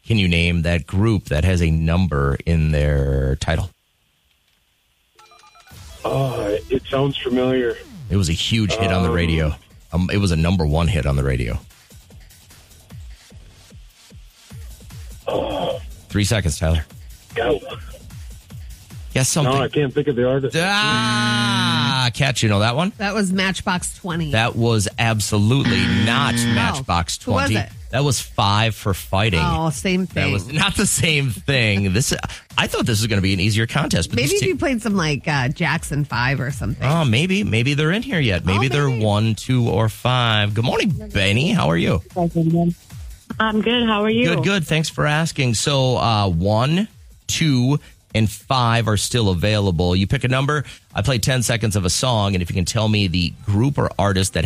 Can you name that group that has a number in their title? It sounds familiar. It was a huge hit on the radio. It was a number one hit on the radio. 3 seconds, Tyler. Go. Guess something. No, I can't think of the artist. Catch, you know that one? That was Matchbox 20. That was absolutely not Matchbox 20. Who was it? That was 5 for Fighting. Oh, same thing. That was not the same thing. I thought this was going to be an easier contest. But maybe if you played some like Jackson 5 or something. Oh, maybe they're in here yet. Maybe they're 1, 2, or 5. Good morning, Benny. How are you? I'm good. How are you? Good. Thanks for asking. So 1, 2, and 5 are still available. You pick a number. I play 10 seconds of a song, and if you can tell me the group or artist that